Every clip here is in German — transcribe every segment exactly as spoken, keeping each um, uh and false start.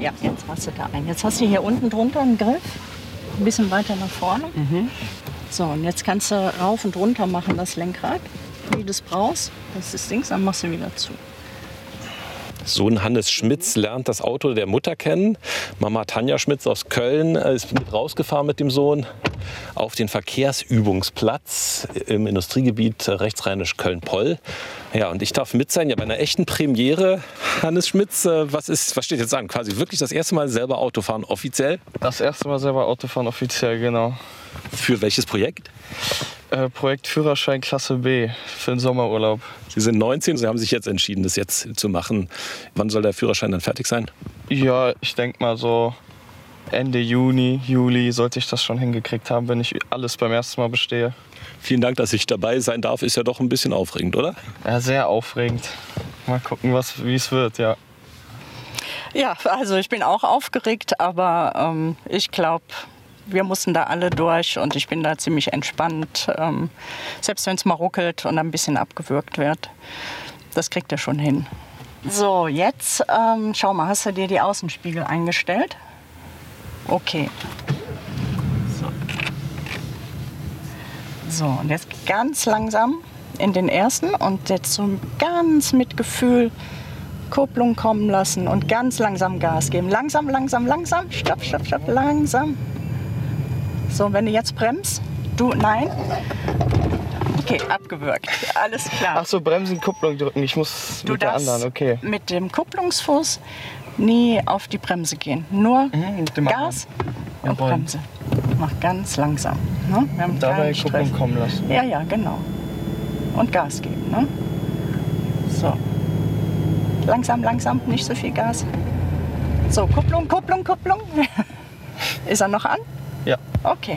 Ja, jetzt hast du da einen. Jetzt hast du hier unten drunter einen Griff, ein bisschen weiter nach vorne. Mhm. So, und jetzt kannst du rauf und runter machen das Lenkrad, wie du es brauchst. Das ist links, dann machst du wieder zu. Sohn Hannes Schmitz lernt das Auto der Mutter kennen. Mama Tanja Schmitz aus Köln ist mit rausgefahren mit dem Sohn auf den Verkehrsübungsplatz im Industriegebiet rechtsrheinisch Köln-Poll. Ja, und ich darf mit sein, ja, bei einer echten Premiere. Hannes Schmitz, was, ist, was steht jetzt an? Quasi wirklich das erste Mal selber Autofahren offiziell? Das erste Mal selber Autofahren offiziell, genau. Für welches Projekt? Äh, Projekt Führerschein Klasse B für den Sommerurlaub. Sie sind neunzehn, Sie haben sich jetzt entschieden, das jetzt zu machen. Wann soll der Führerschein dann fertig sein? Ja, ich denke mal so Ende Juni, Juli sollte ich das schon hingekriegt haben, wenn ich alles beim ersten Mal bestehe. Vielen Dank, dass ich dabei sein darf. Ist ja doch ein bisschen aufregend, oder? Ja, sehr aufregend. Mal gucken, wie es wird, ja. Ja, also ich bin auch aufgeregt, aber ähm, ich glaube, wir mussten da alle durch und ich bin da ziemlich entspannt. Ähm, selbst wenn es mal ruckelt und ein bisschen abgewürgt wird, das kriegt er schon hin. So, jetzt ähm, schau mal, hast du dir die Außenspiegel eingestellt? Okay. So. So, und jetzt ganz langsam in den ersten und jetzt so ganz mit Gefühl Kupplung kommen lassen und ganz langsam Gas geben. Langsam, langsam, langsam, stopp, stopp, stopp, langsam. So, wenn du jetzt bremst, du, nein. Okay, abgewürgt, alles klar. Ach so, Bremsen, Kupplung drücken, ich muss du mit der anderen, okay. Mit dem Kupplungsfuß nie auf die Bremse gehen, nur mhm, mit dem Gas und Jawohl. Bremse. Mach ganz langsam. Ne? Wir haben dabei keinen Kupplung Stress. kommen lassen. Ja, ja, genau. Und Gas geben. Ne? So. Langsam, langsam, nicht so viel Gas. So, Kupplung, Kupplung, Kupplung. Ist er noch an? Ja. Okay.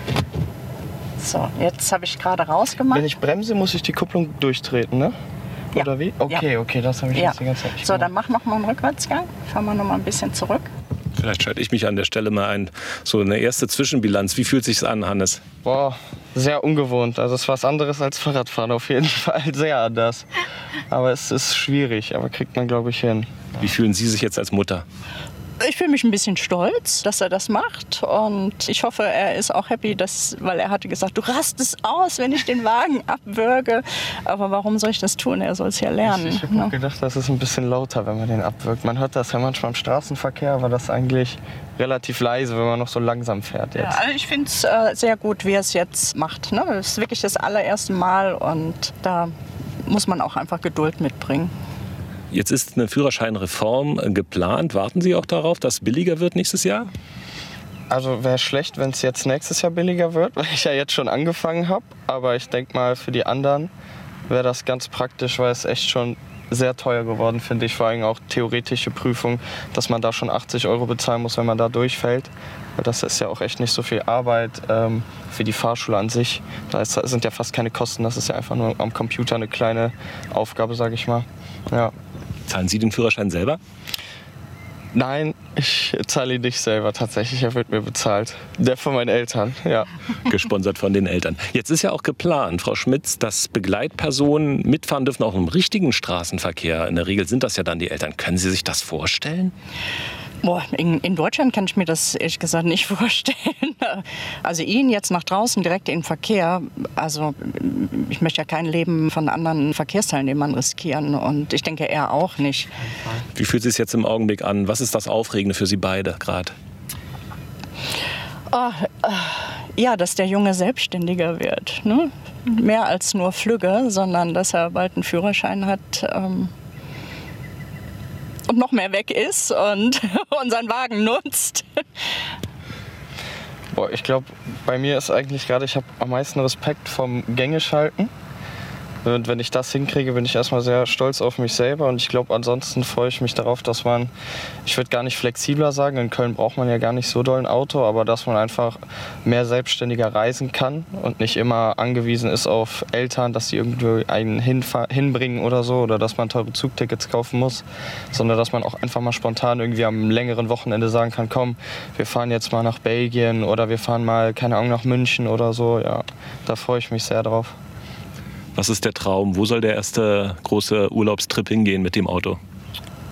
So, jetzt habe ich gerade rausgemacht. Wenn ich bremse, muss ich die Kupplung durchtreten, ne? Ja. Oder wie? Okay, ja. okay, das habe ich ja. jetzt die ganze Zeit nicht So, gemacht. dann mach noch mal einen Rückwärtsgang. Fahren wir noch mal ein bisschen zurück. Vielleicht schalte ich mich an der Stelle mal ein. So eine erste Zwischenbilanz. Wie fühlt sich's an, Hannes? Boah, sehr ungewohnt. Also es ist was anderes als Fahrradfahren, auf jeden Fall sehr anders. Aber es ist schwierig, aber kriegt man, glaube ich, hin. Wie fühlen Sie sich jetzt als Mutter? Ich fühle mich ein bisschen stolz, dass er das macht und ich hoffe, er ist auch happy, dass, weil er hatte gesagt, du rastest aus, wenn ich den Wagen abwürge. Aber warum soll ich das tun? Er soll es ja lernen. Ich, ich habe ne? gedacht, das ist ein bisschen lauter, wenn man den abwürgt. Man hört das ja manchmal im Straßenverkehr, aber das ist eigentlich relativ leise, wenn man noch so langsam fährt jetzt. Ja, also ich finde es äh, sehr gut, wie er es jetzt macht. Ne? Das ist wirklich das allererste Mal und da muss man auch einfach Geduld mitbringen. Jetzt ist eine Führerscheinreform geplant. Warten Sie auch darauf, dass es billiger wird nächstes Jahr? Also wäre schlecht, wenn es jetzt nächstes Jahr billiger wird, weil ich ja jetzt schon angefangen habe. Aber ich denke mal, für die anderen wäre das ganz praktisch, weil es echt schon sehr teuer geworden, finde ich. Vor allem auch theoretische Prüfung, dass man da schon achtzig Euro bezahlen muss, wenn man da durchfällt. Weil das ist ja auch echt nicht so viel Arbeit ähm, für die Fahrschule an sich. Da ist, sind ja fast keine Kosten. Das ist ja einfach nur am Computer eine kleine Aufgabe, sage ich mal. Ja. Zahlen Sie den Führerschein selber? Nein, ich zahle ihn nicht selber tatsächlich. Er wird mir bezahlt. Der von meinen Eltern, ja. Gesponsert von den Eltern. Jetzt ist ja auch geplant, Frau Schmitz, dass Begleitpersonen mitfahren dürfen, auch im richtigen Straßenverkehr. In der Regel sind das ja dann die Eltern. Können Sie sich das vorstellen? Boah, in, in Deutschland kann ich mir das ehrlich gesagt nicht vorstellen. Also ihn jetzt nach draußen direkt in den Verkehr, also ich möchte ja kein Leben von anderen Verkehrsteilnehmern riskieren und ich denke er auch nicht. Wie fühlt es sich jetzt im Augenblick an? Was ist das Aufregende für Sie beide gerade? Oh, äh, ja, dass der Junge selbstständiger wird. Ne? Mehr als nur Flügge, sondern dass er bald einen Führerschein hat. Ähm, und noch mehr weg ist und unseren Wagen nutzt. Boah, ich glaube, bei mir ist eigentlich gerade, ich habe am meisten Respekt vom Gängeschalten. Und wenn ich das hinkriege, bin ich erstmal sehr stolz auf mich selber. Und ich glaube, ansonsten freue ich mich darauf, dass man, ich würde gar nicht flexibler sagen, in Köln braucht man ja gar nicht so doll ein Auto, aber dass man einfach mehr selbstständiger reisen kann und nicht immer angewiesen ist auf Eltern, dass sie irgendwie einen hinfahr- hinbringen oder so, oder dass man teure Zugtickets kaufen muss, sondern dass man auch einfach mal spontan irgendwie am längeren Wochenende sagen kann, komm, wir fahren jetzt mal nach Belgien oder wir fahren mal, keine Ahnung, nach München oder so. Ja, da freue ich mich sehr drauf. Was ist der Traum? Wo soll der erste große Urlaubstrip hingehen mit dem Auto?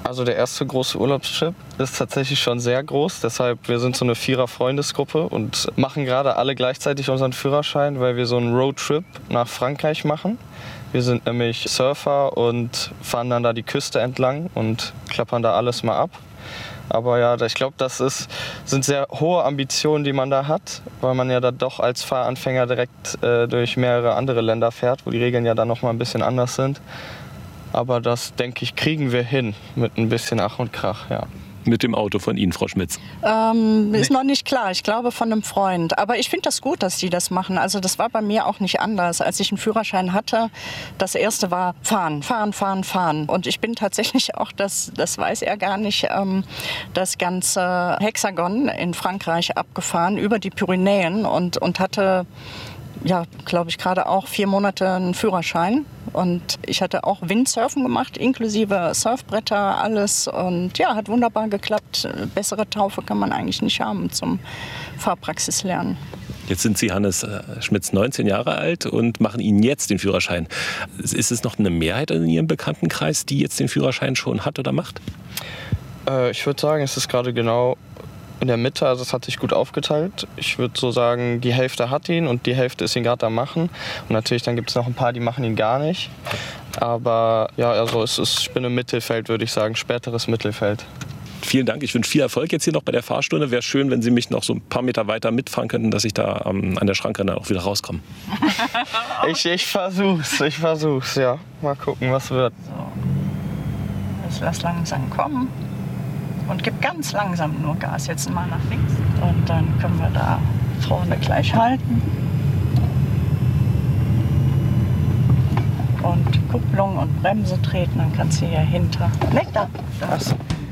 Also der erste große Urlaubstrip ist tatsächlich schon sehr groß. Deshalb, wir sind so eine Vierer-Freundesgruppe und machen gerade alle gleichzeitig unseren Führerschein, weil wir so einen Roadtrip nach Frankreich machen. Wir sind nämlich Surfer und fahren dann da die Küste entlang und klappern da alles mal ab. Aber ja, ich glaube, das ist, sind sehr hohe Ambitionen, die man da hat, weil man ja da doch als Fahranfänger direkt äh, durch mehrere andere Länder fährt, wo die Regeln ja dann noch mal ein bisschen anders sind. Aber das, denke ich, kriegen wir hin mit ein bisschen Ach und Krach, ja. Mit dem Auto von Ihnen, Frau Schmitz? Ähm, ist noch nicht klar. Ich glaube von einem Freund. Aber ich finde das gut, dass die das machen. Also das war bei mir auch nicht anders. Als ich einen Führerschein hatte, das erste war fahren, fahren, fahren, fahren. Und ich bin tatsächlich auch, das, das weiß er gar nicht, ähm, das ganze Hexagon in Frankreich abgefahren, über die Pyrenäen und, und hatte... ja, glaube ich, gerade auch vier Monate einen Führerschein. Und ich hatte auch Windsurfen gemacht, inklusive Surfbretter, alles. Und ja, hat wunderbar geklappt. Bessere Taufe kann man eigentlich nicht haben zum Fahrpraxislernen. Jetzt sind Sie, Hannes Schmitz, neunzehn Jahre alt und machen Ihnen jetzt den Führerschein. Ist es noch eine Mehrheit in Ihrem Bekanntenkreis, die jetzt den Führerschein schon hat oder macht? Äh, ich würde sagen, es ist gerade genau in der Mitte, also es hat sich gut aufgeteilt. Ich würde so sagen, die Hälfte hat ihn und die Hälfte ist ihn gerade am machen. Und natürlich dann gibt es noch ein paar, die machen ihn gar nicht. Aber ja, also es ist, ich bin im Mittelfeld, würde ich sagen, späteres Mittelfeld. Vielen Dank, ich wünsche viel Erfolg jetzt hier noch bei der Fahrstunde. Wäre schön, wenn Sie mich noch so ein paar Meter weiter mitfahren könnten, dass ich da ähm, an der Schranke dann auch wieder rauskomme. ich, ich versuch's, ich versuch's, ja. Mal gucken, was wird. So. Jetzt lass langsam kommen. Und gib ganz langsam nur Gas, jetzt mal nach links. Und dann können wir da vorne gleich halten. Und Kupplung und Bremse treten, dann kannst du hier hinter. Nicht da. da.